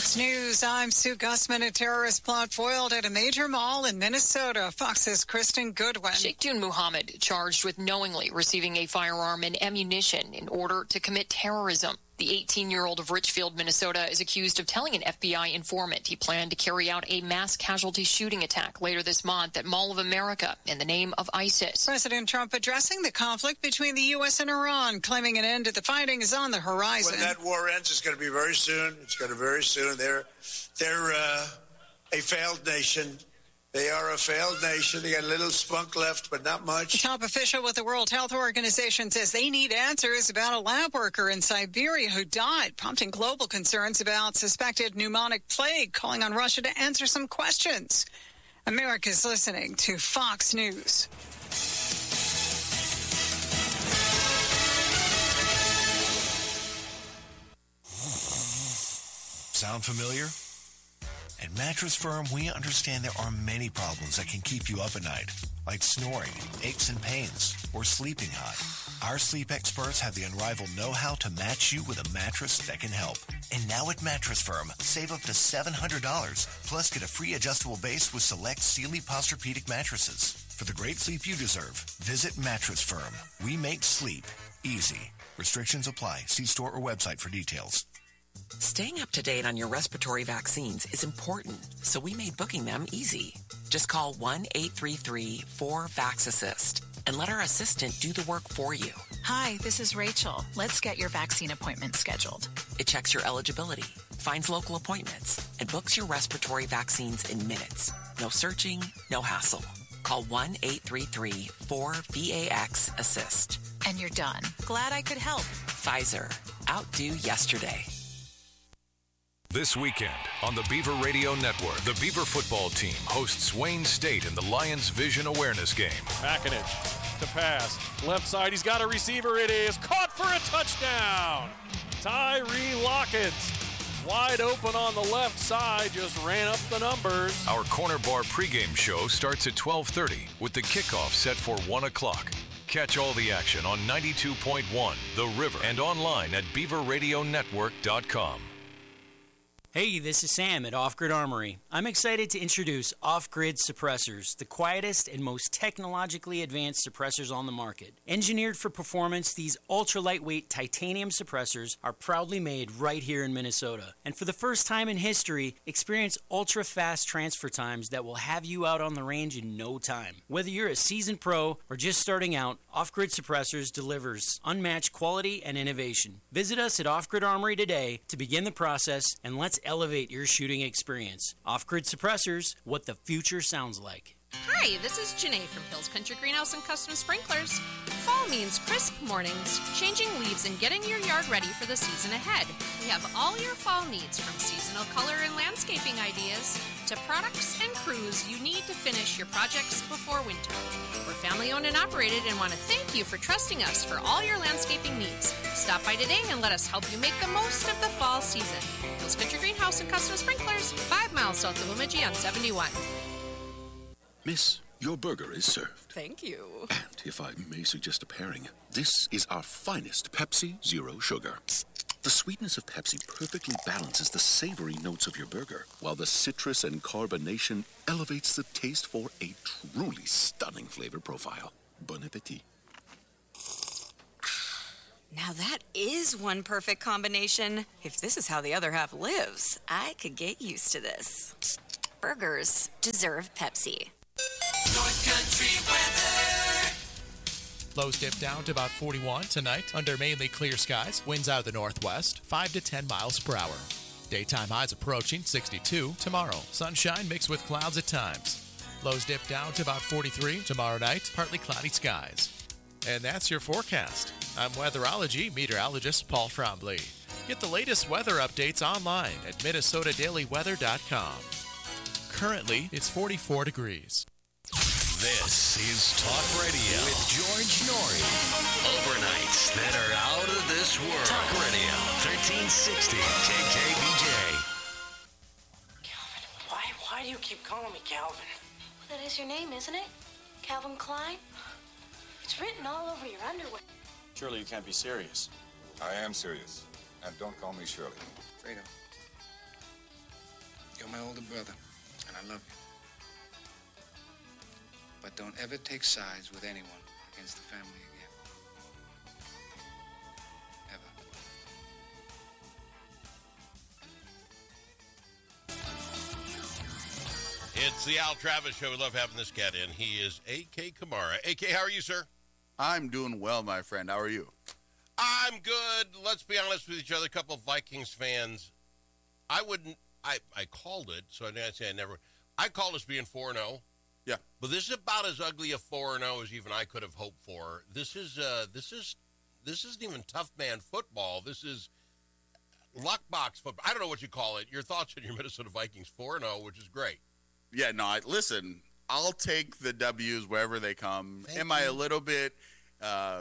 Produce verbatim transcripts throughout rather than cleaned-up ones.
Fox News, I'm Sue Gussman. A terrorist plot foiled at a major mall in Minnesota. Fox's Kristen Goodwin. Sheikh Dun Muhammad charged with knowingly receiving a firearm and ammunition in order to commit terrorism. The eighteen-year-old of Richfield, Minnesota, is accused of telling an F B I informant he planned to carry out a mass casualty shooting attack later this month at Mall of America in the name of ISIS. President Trump addressing the conflict between the U S and Iran, claiming an end to the fighting is on the horizon. When that war ends, it's going to be very soon. It's going to be very soon. They're, they're uh, a failed nation. They are a failed nation. They got a little spunk left, but not much. A top official with the World Health Organization says they need answers about a lab worker in Siberia who died, prompting global concerns about suspected pneumonic plague, calling on Russia to answer some questions. America's listening to Fox News. Sound familiar? At Mattress Firm, we understand there are many problems that can keep you up at night, like snoring, aches and pains, or sleeping hot. Our sleep experts have the unrivaled know-how to match you with a mattress that can help. And now at Mattress Firm, save up to seven hundred dollars, plus get a free adjustable base with select Sealy Posturepedic mattresses. For the great sleep you deserve, visit Mattress Firm. We make sleep easy. Restrictions apply. See store or website for details. Staying up to date on your respiratory vaccines is important, so we made booking them easy. Just call one eight three three four VAX-ASSIST and let our assistant do the work for you. Hi, this is Rachel. Let's get your vaccine appointment scheduled. It checks your eligibility, finds local appointments, and books your respiratory vaccines in minutes. No searching, no hassle. Call one eight three three four VAX-ASSIST. And you're done. Glad I could help. Pfizer. Outdo yesterday. This weekend on the Beaver Radio Network, the Beaver football team hosts Wayne State in the Lions Vision Awareness Game. Pakinich to pass. Left side, he's got a receiver. It is caught for a touchdown. Tyree Lockett, wide open on the left side, just ran up the numbers. Our Corner Bar pregame show starts at twelve thirty with the kickoff set for one o'clock. Catch all the action on ninety-two point one The River and online at beaver radio network dot com. Hey, this is Sam at Off Grid Armory. I'm excited to introduce Off Grid Suppressors, the quietest and most technologically advanced suppressors on the market. Engineered for performance, these ultra-lightweight titanium suppressors are proudly made right here in Minnesota. And for the first time in history, experience ultra-fast transfer times that will have you out on the range in no time. Whether you're a seasoned pro or just starting out, Off Grid Suppressors delivers unmatched quality and innovation. Visit us at Off Grid Armory today to begin the process, and let's elevate your shooting experience. Off-Grid Suppressors, what the future sounds like. Hi, this is Janae from Hills Country Greenhouse and Custom Sprinklers. Fall means crisp mornings, changing leaves, and getting your yard ready for the season ahead. We have all your fall needs, from seasonal color and landscaping ideas to products and crews you need to finish your projects before winter. We're family-owned and operated and want to thank you for trusting us for all your landscaping needs. Stop by today and let us help you make the most of the fall season. Hills Country Greenhouse and Custom Sprinklers, five miles south of Bemidji on seventy-one. Miss, your burger is served. Thank you. And if I may suggest a pairing, this is our finest Pepsi Zero Sugar. The sweetness of Pepsi perfectly balances the savory notes of your burger, while the citrus and carbonation elevates the taste for a truly stunning flavor profile. Bon appetit. Now that is one perfect combination. If this is how the other half lives, I could get used to this. Burgers deserve Pepsi. North Country weather. Lows dip down to about forty-one tonight under mainly clear skies. Winds out of the northwest, five to ten miles per hour. Daytime highs approaching sixty-two tomorrow. Sunshine mixed with clouds at times. Lows dip down to about forty-three tomorrow night, partly cloudy skies. And that's your forecast. I'm weatherology meteorologist Paul Frombley. Get the latest weather updates online at minnesota daily weather dot com. Currently, it's forty-four degrees. This is Talk Radio with George Norrie. Overnights that are out of this world. Talk Radio, thirteen sixty K K B J. Calvin, why, why do you keep calling me Calvin? Well, that is your name, isn't it? Calvin Klein? It's written all over your underwear. Surely you can't be serious. I am serious. And don't call me Shirley. Freedom. You're my older brother, and I love you. But don't ever take sides with anyone against the family again. Ever. It's the Al Travis Show. We love having this cat in. He is A K Kamara. A K, how are you, sir? I'm doing well, my friend. How are you? I'm good. Let's be honest with each other. A couple of Vikings fans. I wouldn't, I, I called it, so I didn't say I never, I called us being four and oh. Yeah. But this is about as ugly a four and oh as even I could have hoped for. This is, uh, this is, this isn't even tough man football. This is luck box football. I don't know what you call it. Your thoughts on your Minnesota Vikings four and oh, which is great. Yeah, no, I, listen, I'll take the W's wherever they come. Thank Am you. I a little bit, uh,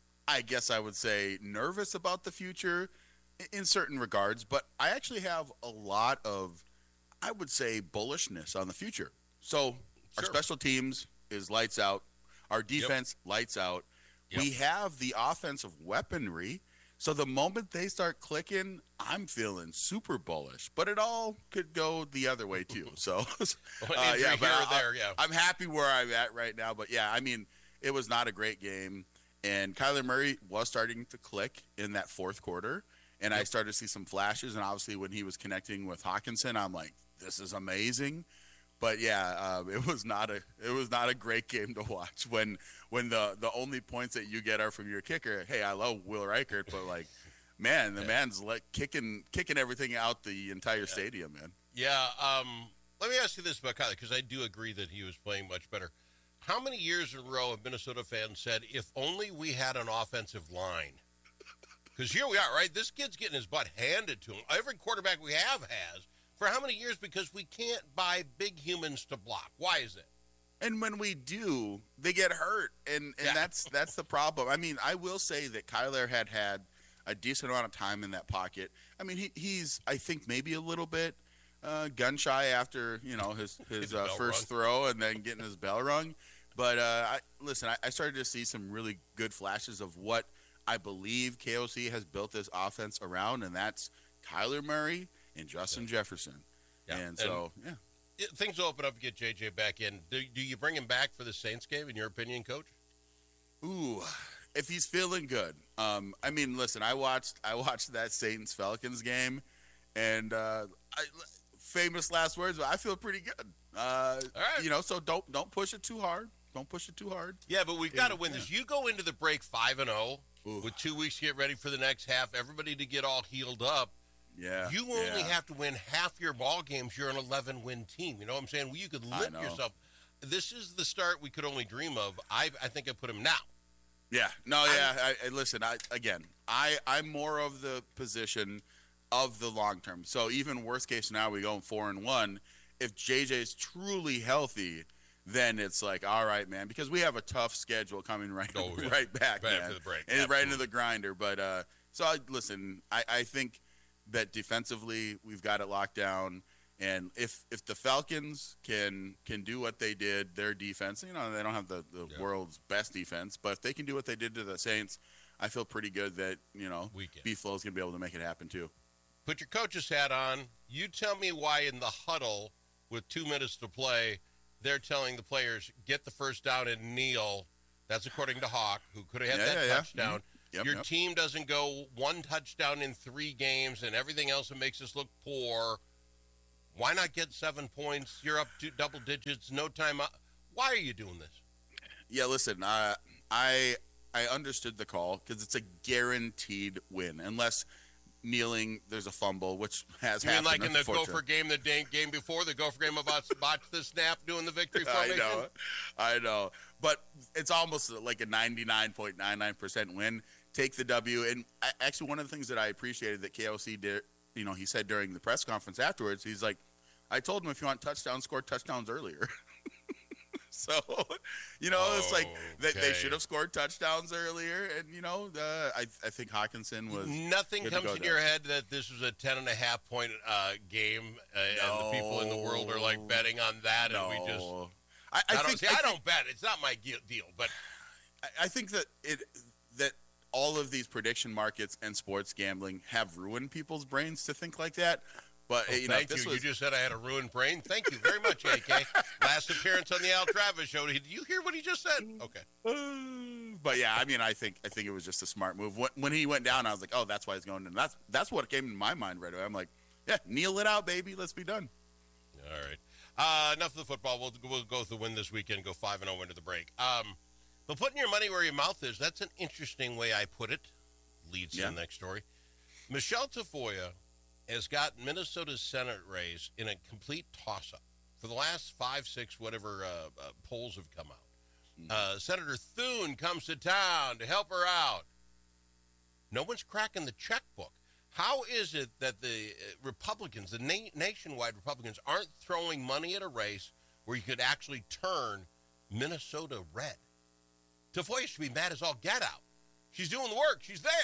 I guess I would say, nervous about the future in certain regards, but I actually have a lot of, I would say, bullishness on the future. So our Sure. special teams is lights out. Our defense, lights out. Yep. We have the offensive weaponry. So the moment they start clicking, I'm feeling super bullish. But it all could go the other way, too. So, Well, uh, injury yeah, but here or I- there, yeah. I'm happy where I'm at right now. But, yeah, I mean, it was not a great game. And Kyler Murray was starting to click in that fourth quarter. And I started to see some flashes. And obviously when he was connecting with Hawkinson, I'm like, this is amazing. But yeah, uh, it was not a it was not a great game to watch when when the, the only points that you get are from your kicker. Hey, I love Will Reichert, but like, man, the yeah. man's like kicking kicking everything out the entire yeah. stadium, man. Yeah. Um, let me ask you this about Kyler, because I do agree that he was playing much better. How many years in a row have Minnesota fans said, if only we had an offensive line? Because here we are, right? This kid's getting his butt handed to him. Every quarterback we have has. For how many years? Because we can't buy big humans to block. Why is it? And when we do, they get hurt, and, and yeah. that's that's the problem. I mean, I will say that Kyler had had a decent amount of time in that pocket. I mean, he, he's, I think, maybe a little bit uh, gun-shy after, you know, his, his uh, first rung. throw and then getting his bell rung. But, uh, I, listen, I, I started to see some really good flashes of what I believe K O C has built this offense around, and that's Kyler Murray and Justin yeah. Jefferson. Yeah. And so, and yeah. It, things will open up to get J J back in. Do, do you bring him back for the Saints game, in your opinion, Coach? Ooh, if he's feeling good. Um, I mean, listen, I watched I watched that Saints-Falcons game, and uh, I, famous last words, but I feel pretty good. Uh, All right. You know, so don't don't push it too hard. Don't push it too hard. Yeah, but we've got to win this. You go into the break five and oh with two weeks to get ready for the next half, everybody to get all healed up. Yeah, you only yeah. have to win half your ball games. You're an eleven-win team. You know what I'm saying? Well, you could limit yourself. This is the start we could only dream of. I I think I put him now. Yeah. No, yeah. I, I, listen, I, again, I, I'm more of the position of the long term. So even worst case now, we go four and one. If J J's truly healthy, then it's like, all right, man, because we have a tough schedule coming right oh, yeah. right back, right man. After the break. And right into the grinder. But uh, so I, listen, I, I think that defensively we've got it locked down. And if if the Falcons can can do what they did, their defense, you know, they don't have the, the yeah. world's best defense, but if they can do what they did to the Saints, I feel pretty good that, you know, B-Flow is going to be able to make it happen too. Put your coach's hat on. You tell me why in the huddle with two minutes to play, they're telling the players, get the first down and kneel. That's according to Hawk, who could have had yeah, that yeah, touchdown. Yeah. Mm-hmm. Yep, your yep. team team doesn't go one touchdown in three games and everything else that makes us look poor. Why not get seven points? You're up to double digits, no time out. Why are you doing this? Yeah, listen, uh, I I understood the call because it's a guaranteed win unless kneeling, there's a fumble, which has you happened. You mean like in the Gopher game, the game before, the Gopher game about botch the snap doing the victory formation? I know, I know. But it's almost like a ninety-nine point nine nine percent win. Take the W. And I, actually, one of the things that I appreciated that K O C did, you know, he said during the press conference afterwards, he's like, I told him if you want touchdowns, score touchdowns earlier. So, you know, oh, it's like they, okay. they should have scored touchdowns earlier. And, you know, uh, I, I think Hawkinson was Nothing comes to in your head that this was a ten and a half point uh, game uh, no. and the people in the world are like betting on that. No. And we just, I, I, I don't, think, see, I, I think, don't bet. It's not my deal, but I, I think that it, that all of these prediction markets and sports gambling have ruined people's brains to think like that. But oh, you know, thank this you. Was... You just said I had a ruined brain. Thank you very much, A K. Last appearance on the Al Travis show. Did you hear what he just said? Okay. But yeah, I mean, I think I think it was just a smart move. When, when he went down, I was like, oh, that's why he's going. And that's that's what came to my mind right away. I'm like, yeah, kneel it out, baby. Let's be done. All right. Uh, enough of the football. We'll, we'll go with the win this weekend, go five and oh into the break. Um, but putting your money where your mouth is, that's an interesting way I put it. Leads yeah. to the next story. Michelle Tafoya has got Minnesota's Senate race in a complete toss-up. For the last five, six, whatever uh, uh, polls have come out. Mm-hmm. Uh, Senator Thune comes to town to help her out. No one's cracking the checkbook. How is it that the Republicans, the na- nationwide Republicans, aren't throwing money at a race where you could actually turn Minnesota red? Tafoya should be mad as all get out. She's doing the work. She's there.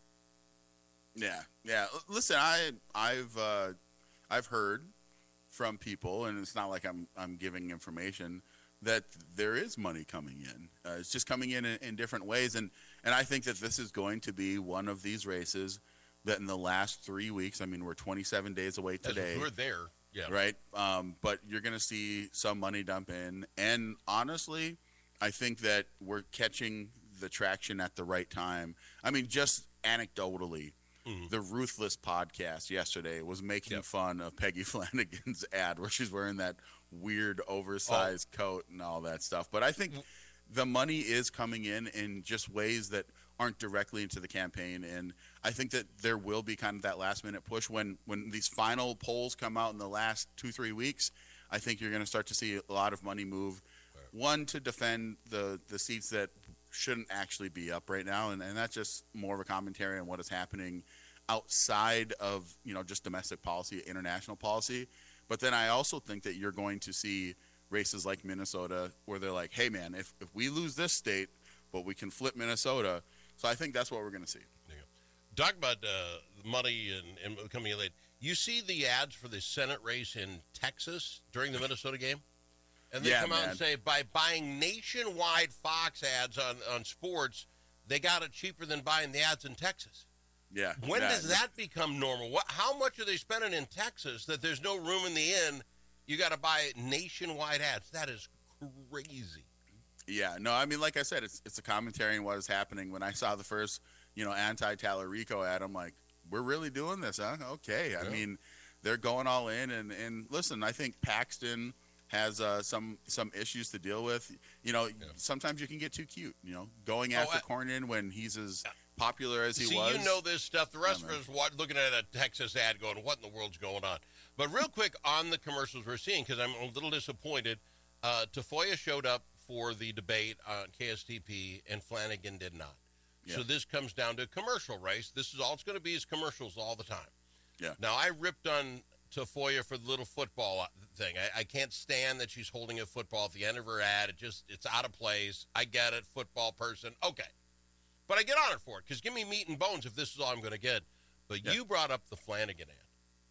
Yeah, yeah. Listen, I, I've, uh, I've heard from people, and it's not like I'm, I'm giving information, that there is money coming in. Uh, it's just coming in, in in different ways, and and I think that this is going to be one of these races that in the last three weeks, I mean, we're twenty-seven days away today. We're there, yeah. Right? Um, but you're going to see some money dump in. And honestly, I think that we're catching the traction at the right time. I mean, just anecdotally, mm-hmm. the Ruthless podcast yesterday was making yep. fun of Peggy Flanagan's ad where she's wearing that weird oversized oh. coat and all that stuff. But I think the money is coming in in just ways that aren't directly into the campaign, and I think that there will be kind of that last minute push when when these final polls come out in the last two three weeks. I think you're going to start to see a lot of money move, right. one to defend the the seats that shouldn't actually be up right now, and, and that's just more of a commentary on what is happening outside of, you know, just domestic policy, international policy. But then I also think that you're going to see races like Minnesota where they're like, hey man, if if we lose this state but we can flip Minnesota. So I think that's what we're going to see. There you go. Talk about uh, money and, and coming in late. You see the ads for the Senate race in Texas during the Minnesota game? And they yeah, come man. out and say, by buying nationwide Fox ads on, on sports, they got it cheaper than buying the ads in Texas. Yeah. When yeah. does that become normal? What? How much are they spending in Texas that there's no room in the inn? You got to buy nationwide ads. That is crazy. Yeah, no, I mean, like I said, it's it's a commentary on what is happening. When I saw the first, you know, anti-Tallarico ad, I'm like, we're really doing this, huh? Okay. I yeah. mean, they're going all in. And, and listen, I think Paxton has uh, some some issues to deal with. You know, yeah. sometimes you can get too cute, you know, going after oh, I, Cornyn when he's as popular as he see, was. See, you know this stuff. The rest yeah, of us looking at a Texas ad going, what in the world's going on? But real quick on the commercials we're seeing, because I'm a little disappointed, uh, Tafoya showed up for the debate on K S T P, and Flanagan did not. Yeah. So this comes down to a commercial race. This is all it's going to be is commercials all the time. Yeah. Now, I ripped on Tafoya for the little football thing. I, I can't stand that she's holding a football at the end of her ad. It just, it's out of place. I get it, football person. Okay. But I get on her for it, because give me meat and bones if this is all I'm going to get. But yeah. you brought up the Flanagan ad.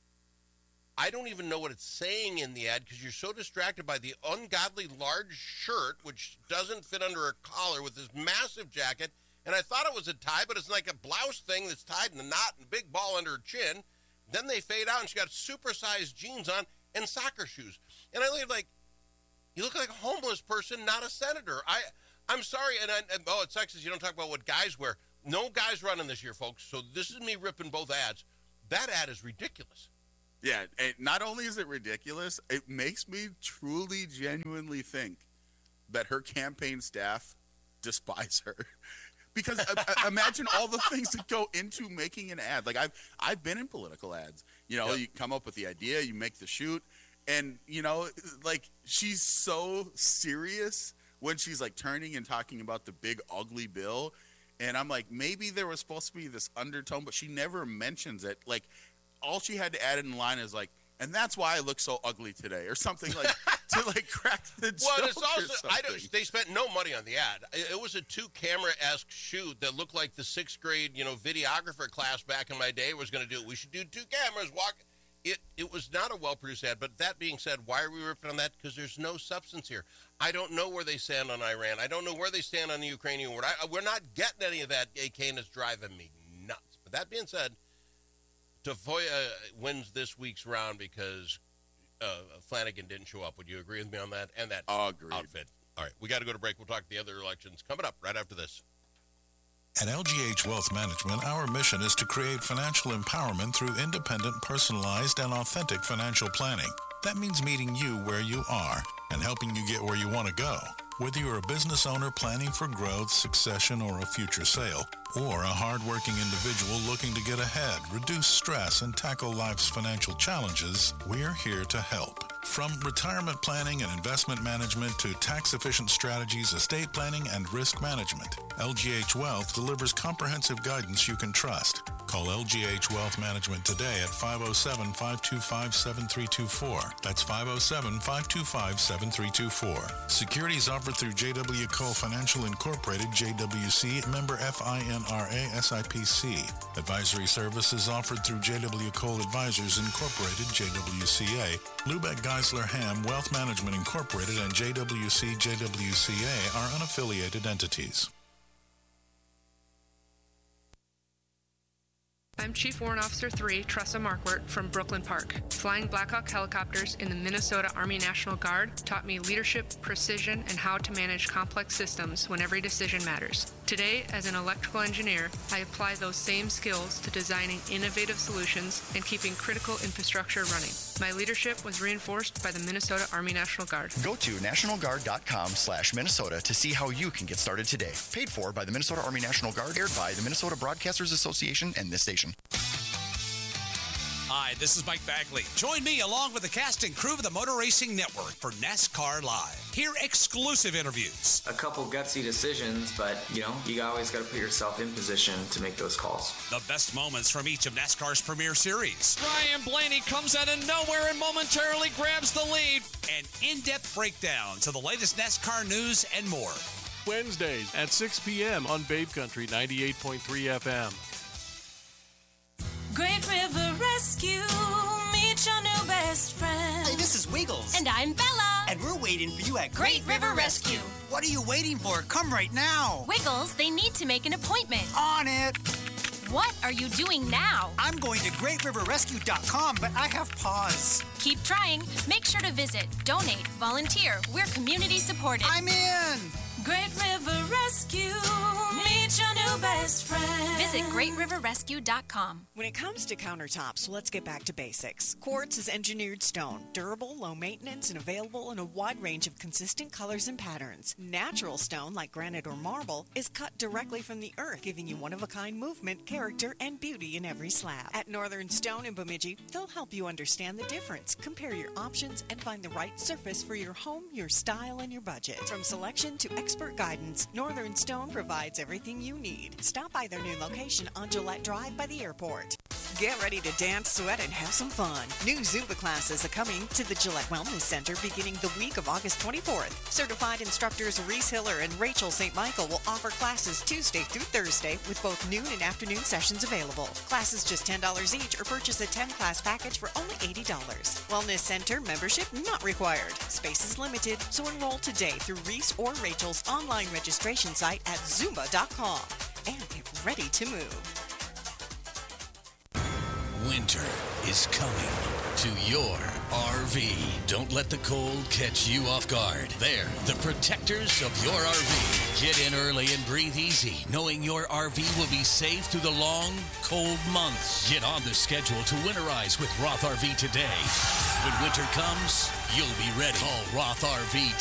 I don't even know what it's saying in the ad because you're so distracted by the ungodly large shirt, which doesn't fit under a collar, with this massive jacket. And I thought it was a tie, but it's like a blouse thing that's tied in a knot and a big ball under her chin. Then they fade out, and she got supersized jeans on and soccer shoes. And I look like, you look like a homeless person, not a senator. I, I'm sorry, and, I, and oh, it's sexist. You don't talk about what guys wear. No guys running this year, folks. So this is me ripping both ads. That ad is ridiculous. Yeah, and not only is it ridiculous, it makes me truly, genuinely think that her campaign staff despise her. Because uh, imagine all the things that go into making an ad. Like, I've I've been in political ads. You know, yep. you come up with the idea, you make the shoot, and, you know, like, she's so serious when she's, like, turning and talking about the big, ugly bill. And I'm like, maybe there was supposed to be this undertone, but she never mentions it. Like, all she had to add in line is like, and that's why I look so ugly today, or something like to like crack the joke. Well, it's also I don't. They spent no money on the ad. It was a two-camera-esque shoot that looked like the sixth grade, you know, videographer class back in my day was going to do. We should do two cameras. Walk. It it was not a well-produced ad. But that being said, why are we ripping on that? Because there's no substance here. I don't know where they stand on Iran. I don't know where they stand on the Ukrainian war. I, we're not getting any of that, A K, and it's driving me nuts. But that being said, Tafoya wins this week's round because uh, Flanagan didn't show up. Would you agree with me on that? And that Agreed. outfit. All right, we got to go to break. We'll talk the other elections coming up right after this. At L G H Wealth Management, our mission is to create financial empowerment through independent, personalized, and authentic financial planning. That means meeting you where you are and helping you get where you want to go. Whether you're a business owner planning for growth, succession, or a future sale, or a hardworking individual looking to get ahead, reduce stress, and tackle life's financial challenges, we're here to help. From retirement planning and investment management to tax-efficient strategies, estate planning, and risk management, L G H Wealth delivers comprehensive guidance you can trust. Call L G H Wealth Management today at five oh seven, five two five, seven three two four. That's five oh seven, five two five, seven three two four. Securities offered through J W. Cole Financial Incorporated, J W C, member F I N R A S I P C. Advisory services offered through J W. Cole Advisors Incorporated, J W C A, Lubeck Geisler Ham Wealth Management Incorporated, and J W C J W C A are unaffiliated entities. I'm Chief Warrant Officer three, Tressa Markwart from Brooklyn Park. Flying Blackhawk helicopters in the Minnesota Army National Guard taught me leadership, precision, and how to manage complex systems when every decision matters. Today, as an electrical engineer, I apply those same skills to designing innovative solutions and keeping critical infrastructure running. My leadership was reinforced by the Minnesota Army National Guard. Go to national guard dot com slash Minnesota to see how you can get started today. Paid for by the Minnesota Army National Guard, aired by the Minnesota Broadcasters Association and this station. Hi, this is Mike Bagley. Join me along with the cast and crew of the Motor Racing Network for NASCAR Live. Hear exclusive interviews. A couple gutsy decisions, but, you know, you always got to put yourself in position to make those calls. The best moments from each of NASCAR's premier series. Ryan Blaney comes out of nowhere and momentarily grabs the lead. And in-depth breakdowns of the latest NASCAR news and more. Wednesdays at six p.m. on Babe Country ninety-eight point three F M. Great River Rescue, meet your new best friend. Hey, this is Wiggles. And I'm Bella. And we're waiting for you at Great, Great River Rescue. What are you waiting for? Come right now. Wiggles, they need to make an appointment. On it. What are you doing now? I'm going to great river rescue dot com, but I have pause. Keep trying. Make sure to visit, donate, volunteer. We're community supported. I'm in. Great River Rescue, meet your new best friend. Visit great river rescue dot com. When it comes to countertops, let's get back to basics. Quartz is engineered stone, durable, low maintenance, and available in a wide range of consistent colors and patterns. Natural stone, like granite or marble, is cut directly from the earth, giving you one-of-a-kind movement, character, and beauty in every slab. At Northern Stone in Bemidji, they'll help you understand the difference, compare your options, and find the right surface for your home, your style, and your budget. From selection to expert guidance, Northern Stone provides everything you need. Stop by their new location on Gillette Drive by the airport. Get ready to dance, sweat, and have some fun. New Zumba classes are coming to the Gillette Wellness Center beginning the week of August twenty-fourth. Certified instructors Reese Hiller and Rachel Saint Michael will offer classes Tuesday through Thursday with both noon and afternoon sessions available. Classes just ten dollars each or purchase a ten-class package for only eighty dollars. Wellness Center membership not required. Space is limited, so enroll today through Reese or Rachel's online registration site at zumba dot com and get ready to move. Winter is coming to your R V. Don't let the cold catch you off guard. They're the protectors of your R V. Get in early and breathe easy, knowing your R V will be safe through the long, cold months. Get on the schedule to winterize with Roth R V today. When winter comes, you'll be ready. Call Roth R V